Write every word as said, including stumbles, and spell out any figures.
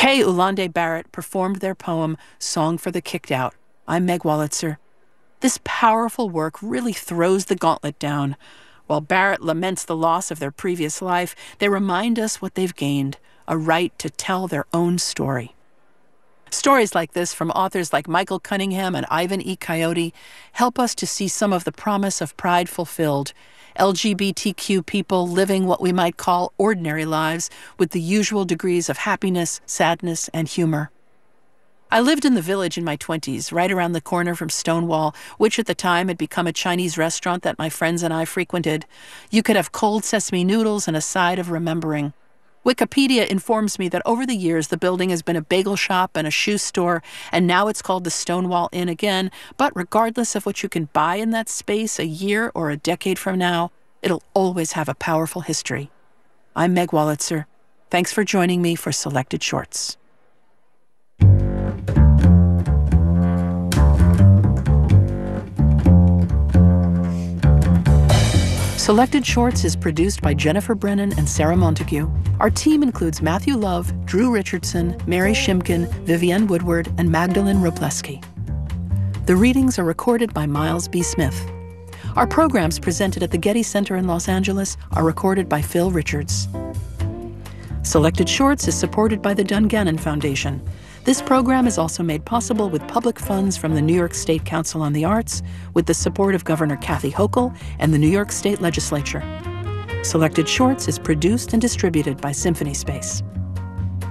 Kay Ulande Barrett performed their poem, Song for the Kicked Out. I'm Meg Wolitzer. This powerful work really throws the gauntlet down. While Barrett laments the loss of their previous life, they remind us what they've gained, a right to tell their own story. Stories like this from authors like Michael Cunningham and Ivan E. Coyote help us to see some of the promise of pride fulfilled, L G B T Q people living what we might call ordinary lives with the usual degrees of happiness, sadness, and humor. I lived in the Village in my twenties, right around the corner from Stonewall, which at the time had become a Chinese restaurant that my friends and I frequented. You could have cold sesame noodles and a side of remembering. Wikipedia informs me that over the years the building has been a bagel shop and a shoe store, and now it's called the Stonewall Inn again, but regardless of what you can buy in that space a year or a decade from now, it'll always have a powerful history. I'm Meg Wolitzer. Thanks for joining me for Selected Shorts. Selected Shorts is produced by Jennifer Brennan and Sarah Montague. Our team includes Matthew Love, Drew Richardson, Mary Shimkin, Vivienne Woodward, and Magdalene Robleski. The readings are recorded by Miles B. Smith. Our programs presented at the Getty Center in Los Angeles are recorded by Phil Richards. Selected Shorts is supported by the Dungannon Foundation. This program is also made possible with public funds from the New York State Council on the Arts, with the support of Governor Kathy Hochul and the New York State Legislature. Selected Shorts is produced and distributed by Symphony Space.